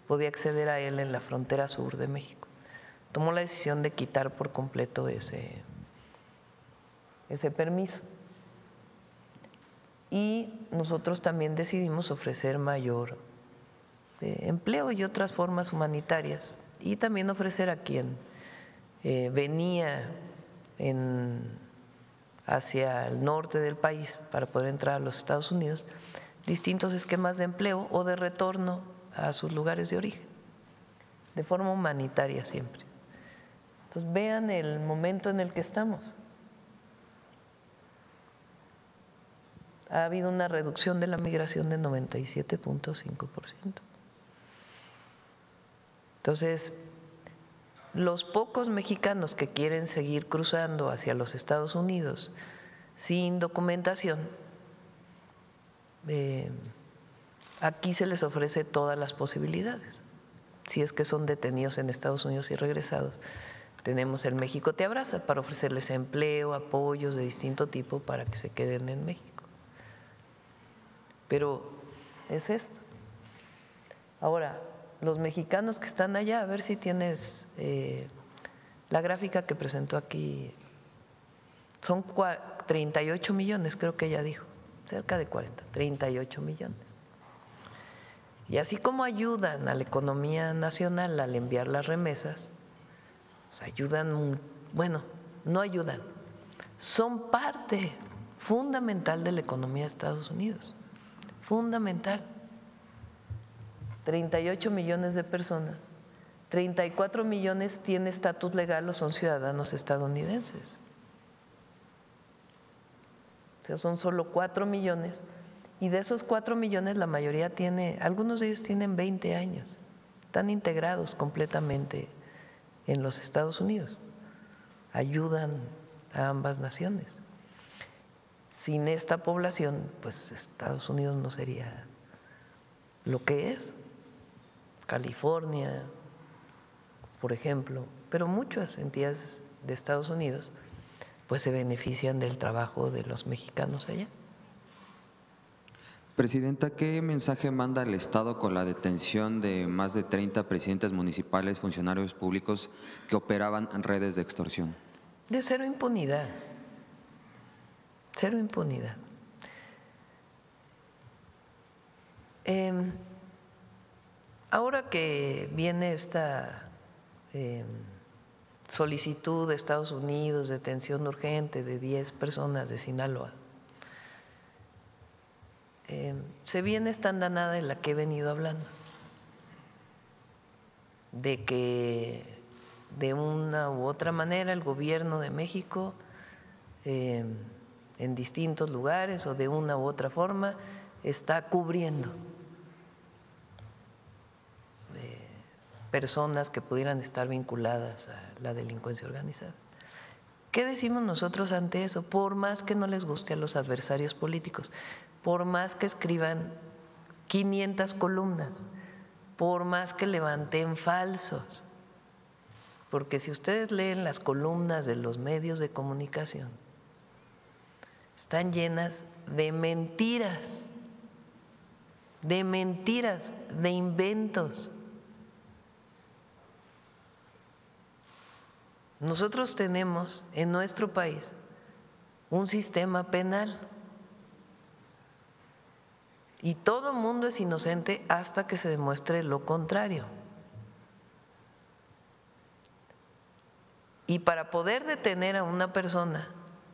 podía acceder a él en la frontera sur de México. Tomó la decisión de quitar por completo ese permiso. Y nosotros también decidimos ofrecer mayor empleo y otras formas humanitarias, y también ofrecer a quien venía hacia el norte del país para poder entrar a los Estados Unidos distintos esquemas de empleo o de retorno a sus lugares de origen, de forma humanitaria siempre. Entonces vean el momento en el que estamos. Ha habido una reducción de la migración de 97.5%. Entonces, los pocos mexicanos que quieren seguir cruzando hacia los Estados Unidos sin documentación, aquí se les ofrece todas las posibilidades. Si es que son detenidos en Estados Unidos y regresados, tenemos el México Te Abraza para ofrecerles empleo, apoyos de distinto tipo para que se queden en México. Pero es esto. Ahora, los mexicanos que están allá, a ver si tienes la gráfica que presentó aquí, son 38 millones, creo que ella dijo, cerca de 40, 38 millones. Y así como ayudan a la economía nacional al enviar las remesas, pues ayudan, bueno, no ayudan, son parte fundamental de la economía de Estados Unidos, fundamental. 38 millones de personas, 34 millones tienen estatus legal o son ciudadanos estadounidenses. O sea, son solo 4 millones, y de esos 4 millones la mayoría algunos de ellos tienen 20 años, están integrados completamente en los Estados Unidos, ayudan a ambas naciones. Sin esta población, pues Estados Unidos no sería lo que es. California, por ejemplo, pero muchas entidades de Estados Unidos pues se benefician del trabajo de los mexicanos allá. Presidenta, ¿qué mensaje manda el Estado con la detención de más de 30 presidentes municipales, funcionarios públicos que operaban en redes de extorsión? De cero impunidad, cero impunidad. Ahora que viene esta solicitud de Estados Unidos de detención urgente de 10 personas de Sinaloa, se viene esta andanada de la que he venido hablando, de que de una u otra manera el gobierno de México en distintos lugares o de una u otra forma está cubriendo personas que pudieran estar vinculadas a la delincuencia organizada. ¿Qué decimos nosotros ante eso? Por más que no les guste a los adversarios políticos, por más que escriban 500 columnas, por más que levanten falsos, porque si ustedes leen las columnas de los medios de comunicación, están llenas de mentiras, de inventos. Nosotros tenemos en nuestro país un sistema penal y todo mundo es inocente hasta que se demuestre lo contrario. Y para poder detener a una persona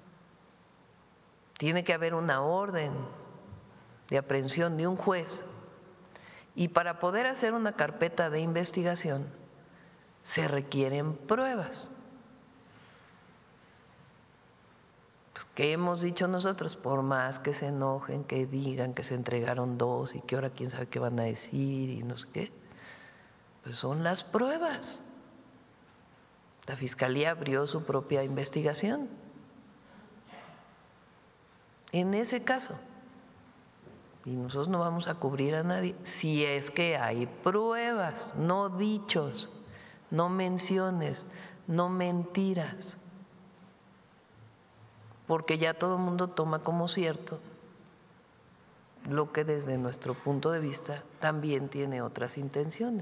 tiene que haber una orden de aprehensión de un juez, y para poder hacer una carpeta de investigación se requieren pruebas. ¿Qué hemos dicho nosotros? Por más que se enojen, que digan que se entregaron 2 y que ahora quién sabe qué van a decir y no sé qué, pues son las pruebas. La Fiscalía abrió su propia investigación. En ese caso, y nosotros no vamos a cubrir a nadie si es que hay pruebas, no dichos, no menciones, no mentiras, porque ya todo el mundo toma como cierto lo que desde nuestro punto de vista también tiene otras intenciones.